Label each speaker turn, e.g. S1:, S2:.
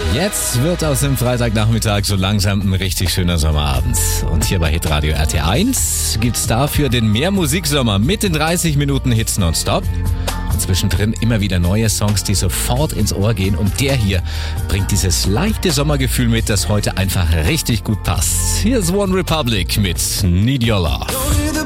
S1: Jetzt wird aus dem Freitagnachmittag so langsam ein richtig schöner Sommerabend. Und hier bei Hitradio RT1 gibt's dafür den Mehrmusiksommer mit den 30 Minuten Hits nonstop. Und zwischendrin immer wieder neue Songs, die sofort ins Ohr gehen. Und der hier bringt dieses leichte Sommergefühl mit, das heute einfach richtig gut passt. Hier ist One Republic mit Need Your Love.